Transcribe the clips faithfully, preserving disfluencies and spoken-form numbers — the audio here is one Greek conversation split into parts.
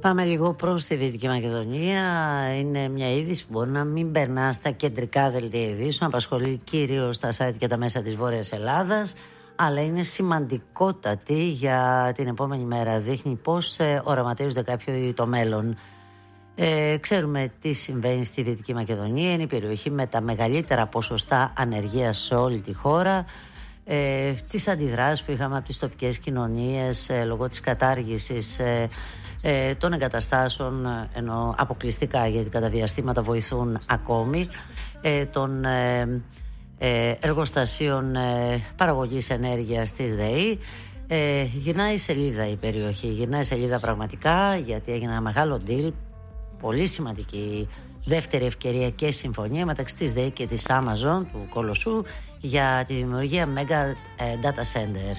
Πάμε λίγο προς τη Δυτική Μακεδονία. Είναι μια είδηση που μπορεί να μην περνά στα κεντρικά δελτία ειδήσεων, απασχολεί κυρίως τα site και τα μέσα της Βόρειας Ελλάδας, αλλά είναι σημαντικότατη για την επόμενη μέρα. Δείχνει πώς ε, οραματίζονται κάποιοι το μέλλον. Ε, ξέρουμε τι συμβαίνει στη Δυτική Μακεδονία. Είναι η περιοχή με τα μεγαλύτερα ποσοστά ανεργίας σε όλη τη χώρα. Ε, τις αντιδράσεις που είχαμε από τις τοπικές κοινωνίες ε, λόγω της κατάργησης ε, ε, των εγκαταστάσεων, ενώ αποκλειστικά γιατί κατά διαστήματα βοηθούν ακόμη, ε, των ε, ε, εργοστασίων ε, παραγωγής ενέργειας της ΔΕΗ. Ε, γυρνάει σελίδα η περιοχή, γυρνάει σελίδα πραγματικά, γιατί έγινε ένα μεγάλο deal, πολύ σημαντική δεύτερη ευκαιρία και συμφωνία μεταξύ της ΔΕΗ και της Amazon, του Κολοσσού, για τη δημιουργία Mega Data Center.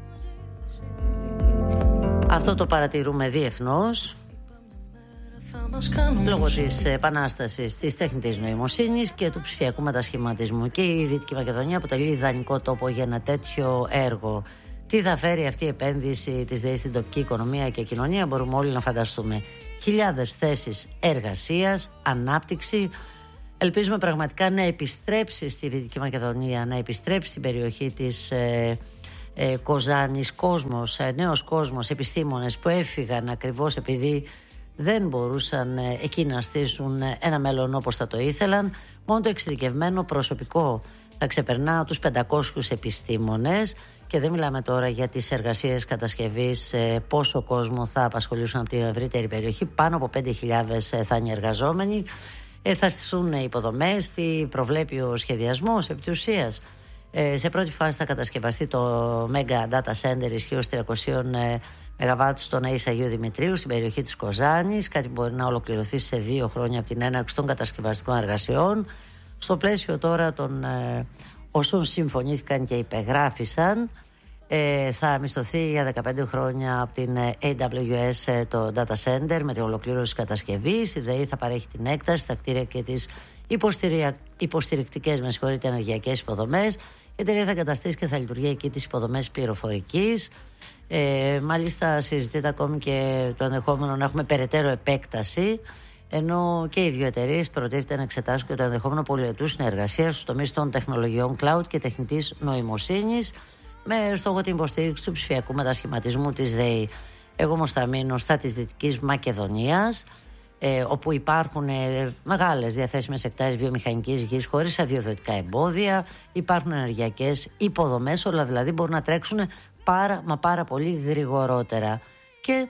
Αυτό το παρατηρούμε διεθνώς λόγω της επανάστασης της τεχνητής νοημοσύνης και του ψηφιακού μετασχηματισμού, και η Δυτική Μακεδονία αποτελεί ιδανικό τόπο για ένα τέτοιο έργο. Τι θα φέρει αυτή η επένδυση της ΔΕΗ στην τοπική οικονομία και κοινωνία μπορούμε όλοι να φανταστούμε. Χιλιάδες θέσεις εργασίας, ανάπτυξη. Ελπίζουμε πραγματικά να επιστρέψει στη Δυτική Μακεδονία, να επιστρέψει στην περιοχή της ε, ε, Κοζάνης κόσμος, ε, νέος κόσμος, επιστήμονες που έφυγαν ακριβώς επειδή δεν μπορούσαν ε, εκεί να στήσουν ένα μέλλον όπως θα το ήθελαν. Μόνο το εξειδικευμένο προσωπικό θα ξεπερνά τους πεντακόσιους επιστήμονες, και δεν μιλάμε τώρα για τις εργασίες κατασκευής, ε, πόσο κόσμο θα απασχολήσουν από την ευρύτερη περιοχή. Πάνω από πέντε χιλιάδες θα είναι εργαζόμενοι. Ε, θα στηθούν υποδομές, τι προβλέπει ο σχεδιασμός επί της ουσίας. Ε, σε πρώτη φάση θα κατασκευαστεί το Mega Data Center ισχύως τριακόσια μεγαβάτ στον ΑΕΣ Αγίου Δημητρίου στην περιοχή της Κοζάνης, κάτι που μπορεί να ολοκληρωθεί σε δύο χρόνια από την έναρξη των κατασκευαστικών εργασιών. Στο πλαίσιο τώρα των ε, όσων συμφωνήθηκαν και υπεγράφησαν, ε, θα μισθωθεί για δεκαπέντε χρόνια από την έι ντάμπλιου ες ε, το Data Center με την ολοκλήρωση της κατασκευής. Η ΔΕΗ θα παρέχει την έκταση, τα κτίρια και τις υποστηρικτικές με συγχωρείτε, ενεργειακές υποδομές. Η εταιρεία θα εγκαταστήσει και θα λειτουργεί εκεί τις υποδομές πληροφορικής. Ε, μάλιστα συζητείται ακόμη και το ενδεχόμενο να έχουμε περαιτέρω επέκταση, ενώ και οι δύο εταιρείες προτίθεται να εξετάσουν και το ενδεχόμενο πολυετούς συνεργασίας στους τομείς των τεχνολογιών cloud και τεχνητής νοημοσύνης, με στόχο την υποστήριξη του ψηφιακού μετασχηματισμού της ΔΕΗ. Εγώ όμως θα μείνω στα της Δυτικής Μακεδονίας, ε, όπου υπάρχουν ε, μεγάλες διαθέσιμες εκτάσεις βιομηχανικής γης χωρίς αδειοδοτικά εμπόδια, υπάρχουν ενεργειακές υποδομές, όλα δηλαδή μπορούν να τρέξουν πάρα μα πάρα πολύ γρηγορότερα, και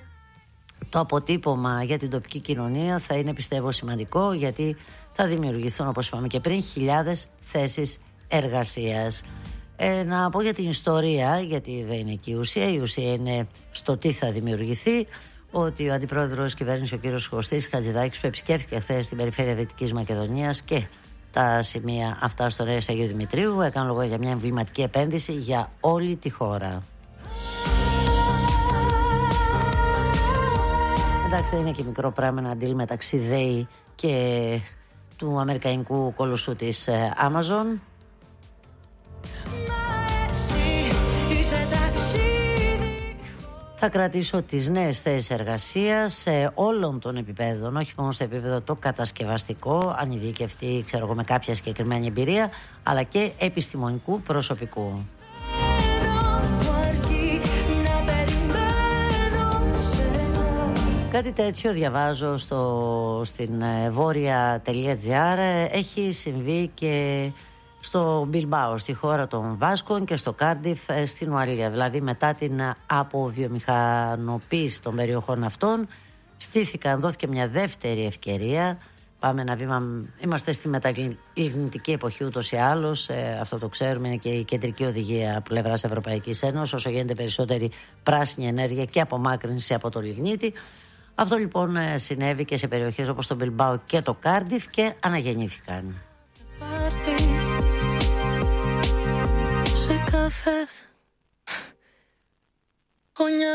το αποτύπωμα για την τοπική κοινωνία θα είναι, πιστεύω, σημαντικό, γιατί θα δημιουργηθούν, όπως είπαμε και πριν, χιλιάδες θέσεις εργασίας. Ε, να πω για την ιστορία, γιατί δεν είναι εκεί η ουσία. Η ουσία είναι στο τι θα δημιουργηθεί. Ότι ο αντιπρόεδρος της κυβέρνησης, ο κύριος Κωστής Χατζηδάκης, που επισκέφθηκε χθες στην περιφέρεια Δυτικής Μακεδονίας και τα σημεία αυτά στο ΑΕΣ Αγίου Δημητρίου, έκανε λόγο για μια εμβληματική επένδυση για όλη τη χώρα. Εντάξει, δεν είναι και μικρό πράγμα ένα deal μεταξύ ΔΕΗ και του αμερικανικού κολοσσού της Amazon. Θα κρατήσω τις νέες θέσεις εργασίας σε όλων των επίπεδων, όχι μόνο στο επίπεδο το κατασκευαστικό, ανειδίκευτοι, ξέρω εγώ, με κάποια συγκεκριμένη εμπειρία, αλλά και επιστημονικού προσωπικού. Κάτι τέτοιο διαβάζω στο, στην βόρεια.gr. Έχει συμβεί και στο Μπιλμπάο, στη χώρα των Βάσκων, και στο Κάρντιφ στην Ουαλία. Δηλαδή μετά την αποβιομηχανοποίηση των περιοχών αυτών στήθηκαν, δόθηκε μια δεύτερη ευκαιρία. Πάμε ένα βήμα, είμαστε στη μεταλλιγνητική εποχή ούτως ή άλλως, ε, αυτό το ξέρουμε, είναι και η κεντρική οδηγία πλευράς Ευρωπαϊκής Ένωσης, όσο γίνεται περισσότερη πράσινη ενέργεια και απομάκρυνση από το λιγνίτη. Αυτό λοιπόν συνέβη και σε περιοχές όπως το Μπιλμπάο και το Κάρντιφ και αναγεννήθηκαν. Σε κάθε